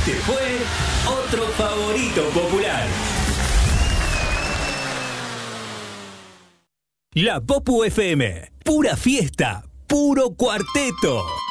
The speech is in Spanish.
Este fue otro favorito popular. La Popu FM, pura fiesta, puro cuarteto.